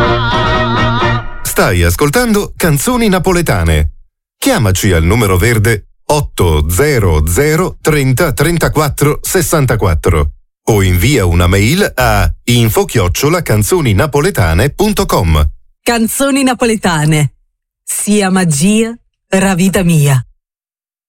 Stai ascoltando Canzoni Napoletane. Chiamaci al numero verde 800 30 34 64 o invia una mail a info@canzoninapoletane.com. Canzoni Napoletane. Sia magia, ra vita mia.